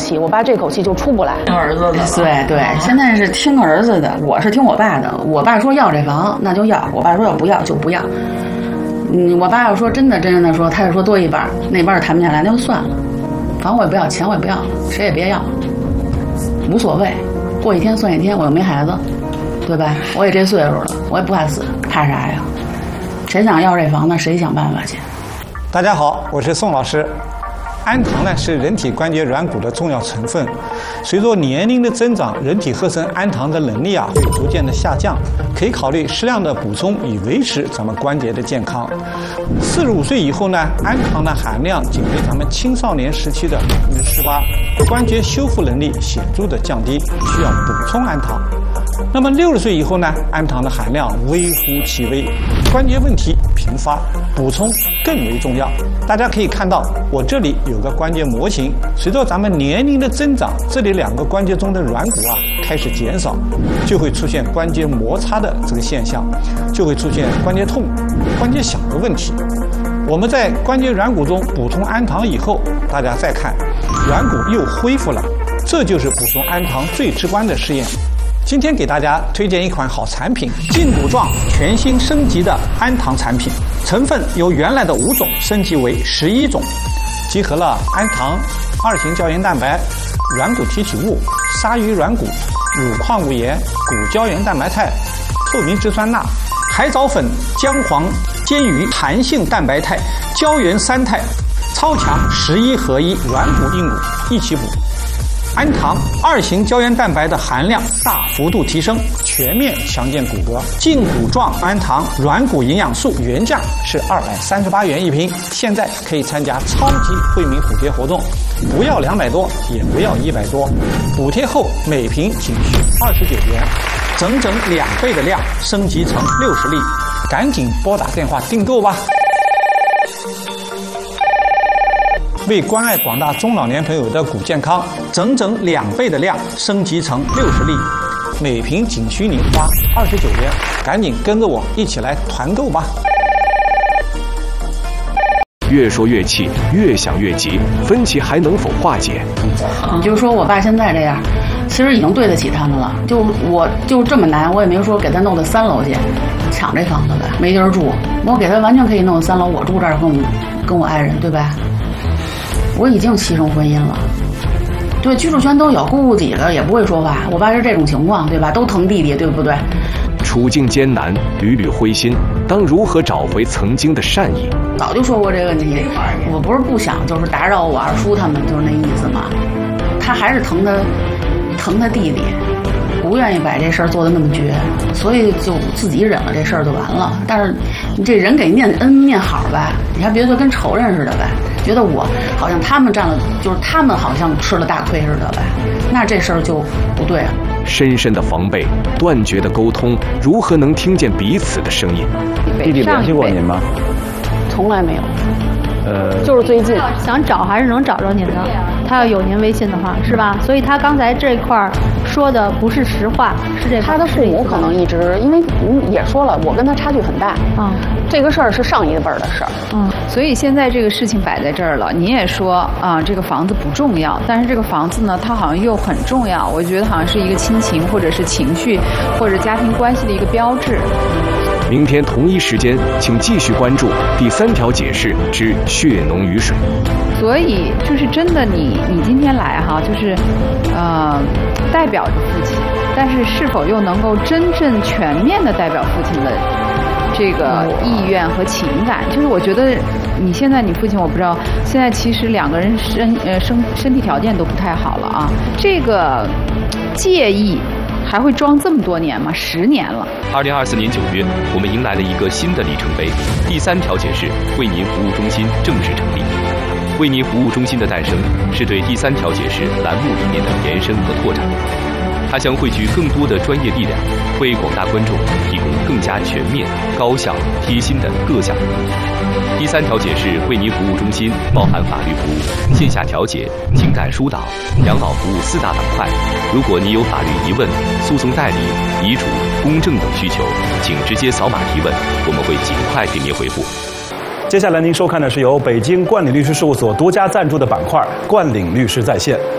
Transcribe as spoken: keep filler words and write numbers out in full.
气，我爸这口气就出不来。 听儿子的，对对，现在是听儿子的，我是听我爸的。我爸说要这房，那就要；我爸说要不要就不要。嗯，我爸要说真的真的说，他就说多一半，那半谈不下来，那就算了。房我也不要，钱我也不要了，谁也别要，无所谓，过一天算一天，我又没孩子，对吧？我也这岁数了，我也不怕死，怕啥呀？谁想要这房呢？谁想办法去？ 大家好，我是宋老师。氨糖呢是人体关节软骨的重要成分，随着年龄的增长，人体合成氨糖的能力啊会逐渐的下降，可以考虑适量的补充，以维持咱们关节的健康。四十五岁以后呢，氨糖的含量仅为咱们青少年时期的百分之十八，关节修复能力显著的降低，需要补充氨糖。那么六十岁以后呢，氨糖的含量微乎其微，关节问题频发，补充更为重要。大家可以看到，我这里有个关节模型，随着咱们年龄的增长，这里两个关节中的软骨啊开始减少，就会出现关节摩擦的这个现象，就会出现关节痛、关节响的问题。我们在关节软骨中补充氨糖以后，大家再看，软骨又恢复了，这就是补充氨糖最直观的试验。今天给大家推荐一款好产品，胫骨状全新升级的氨糖产品，成分由原来的五种升级为十一种，集合了氨糖、二型胶原蛋白、软骨提取物、鲨鱼软骨、乳矿物盐、骨胶原蛋白肽、透明质酸钠、海藻粉、姜黄、煎鱼、弹性蛋白肽、胶原三肽，超强十一合一软骨硬骨一起补。氨糖、二型胶原蛋白的含量大幅度提升，全面强健骨骼。胫骨状氨糖软骨营养素原价是二百三十八元一瓶，现在可以参加超级惠民补贴活动，不要两百多，也不要一百多，补贴后每瓶仅需二十九元，整整两倍的量，升级成六十粒，赶紧拨打电话订购吧。为关爱广大中老年朋友的骨健康，整整两倍的量升级成六十粒，每瓶仅需您花二十九元，赶紧跟着我一起来团购吧。 越说越气，越想越急，分歧还能否化解？ 你就说我爸现在这样，其实已经对得起他们了。就我就这么难，我也没说给他弄到三楼去抢这房子呗，没地儿住，我给他完全可以弄到三楼，我住这儿跟我跟我爱人，对吧？我已经牺牲婚姻了，对，居住权都有，姑姑几个也不会说话。我爸是这种情况，对吧？都疼弟弟，对不对？ 处境艰难，屡屡灰心，当如何找回曾经的善意？ 早就说过这个问题，我不是不想，就是打扰我二叔他们，就是那意思嘛。他还是疼他，疼他弟弟，不愿意把这事儿做得那么绝，所以就自己忍了，这事儿就完了。但是你这人给念恩念好吧，你还别说跟仇人似的呗。觉得我好像他们占了，就是他们好像吃了大亏似的呗，那这事儿就不对了。 深深的防备，断绝的沟通，如何能听见彼此的声音？ 弟弟联系过您吗？ 从来没有。 呃， 就是最近想找还是能找着您的，他要有您微信的话，是吧？所以他刚才这块儿说的不是实话，是这。 他的父母可能一直，因为您也说了，我跟他差距很大啊、嗯，这个事儿是上一辈儿的事儿， 嗯，所以现在这个事情摆在这儿了，您也说啊，这个房子不重要，但是这个房子呢，它好像又很重要，我觉得好像是一个亲情或者是情绪或者家庭关系的一个标志。 明天同一时间，请继续关注第三条解释之血浓于水。 所以就是真的你，你你今天来哈，就是呃代表着父亲，但是是否又能够真正全面的代表父亲的这个意愿和情感？就是我觉得你现在你父亲，我不知道现在其实两个人身呃身身体条件都不太好了啊，这个介意还会装这么多年吗？十年了。 二零二四年九月，我们迎来了一个新的里程碑。第三条解释为您服务中心正式成立。为您服务中心的诞生，是对第三条解释栏目理念的延伸和拓展。它将汇聚更多的专业力量，为广大观众提供更加全面、高效、贴心的各项服务。第三条解释为您服务中心包含法律服务、线下调解、情感疏导、养老服务四大板块。如果您有法律疑问、诉讼代理、遗嘱、公证等需求，请直接扫码提问，我们会尽快给您回复。 接下来您收看的是由北京冠领律师事务所独家赞助的板块《冠领律师在线》。